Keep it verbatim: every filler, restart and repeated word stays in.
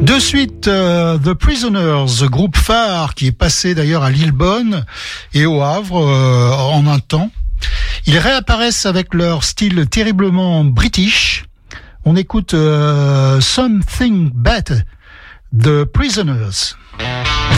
De suite, euh, The Prisoners, groupe phare qui est passé d'ailleurs à Lillebonne et au Havre euh, en un temps. Ils réapparaissent avec leur style terriblement british. On écoute euh, Something Better, The Prisoners.